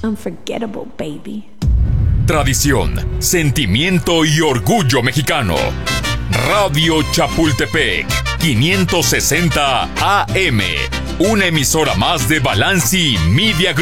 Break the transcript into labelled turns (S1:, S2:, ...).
S1: unforgettable, baby.
S2: Tradición, sentimiento y orgullo mexicano. Radio Chapultepec, 560 AM. Una emisora más de Balanci Media Group.